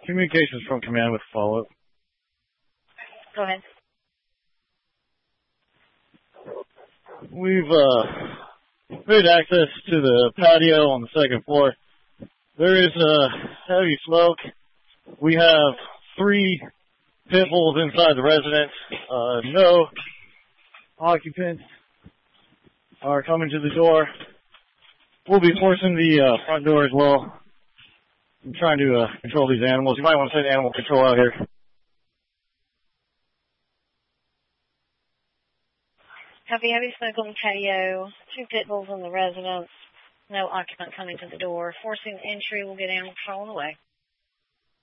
Communications from command with follow-up. Go ahead. We've made access to the patio on the second floor. There is heavy smoke. We have 3 pit bulls inside the residence. No occupants are coming to the door. We'll be forcing the front door as well. I'm trying to control these animals. You might want to send animal control out here. Heavy smoke on the patio, 2 pit bulls in the residence, no occupant coming to the door. Forcing entry will get animal control on the way.